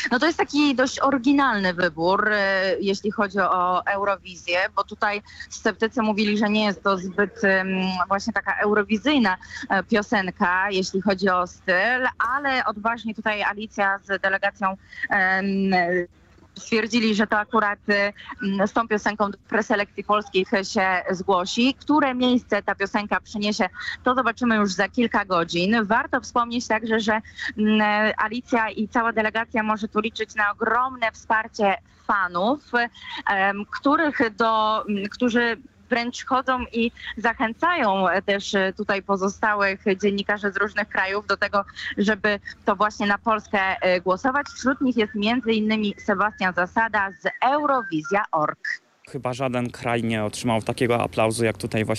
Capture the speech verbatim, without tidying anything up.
No to jest taki dość oryginalny wybór, e, jeśli chodzi o Eurowizję, bo tutaj sceptycy mówili, że nie jest to zbyt em, właśnie taka eurowizyjna e, piosenka, jeśli chodzi o styl, ale odważnie tutaj Alicja z delegacją em, stwierdzili, że to akurat y, z tą piosenką do preselekcji polskich się zgłosi. Które miejsce ta piosenka przyniesie, to zobaczymy już za kilka godzin. Warto wspomnieć także, że y, Alicja i cała delegacja może tu liczyć na ogromne wsparcie fanów, y, których do, y, którzy wręcz chodzą i zachęcają też tutaj pozostałych dziennikarzy z różnych krajów do tego, żeby to właśnie na Polskę głosować. Wśród nich jest między innymi Sebastian Zasada z Eurowizja kropka org. Chyba żaden kraj nie otrzymał takiego aplauzu jak tutaj właśnie